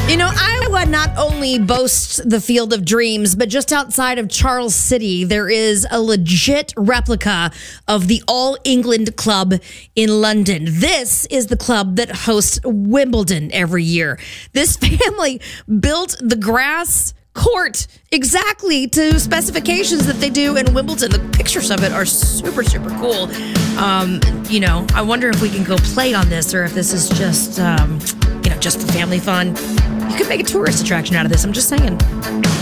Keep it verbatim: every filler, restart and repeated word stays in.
You know, Iowa not only boasts the Field of Dreams, but just outside of Charles City, there is a legit replica of the All England Club in London. This is the club that hosts Wimbledon every year. This family built the grass court exactly to specifications that they do in Wimbledon. The pictures of it are super, super cool. Um, you know, I wonder if we can go play on this or if this is just, um, you know, just for family fun. You could make a tourist attraction out of this. I'm just saying.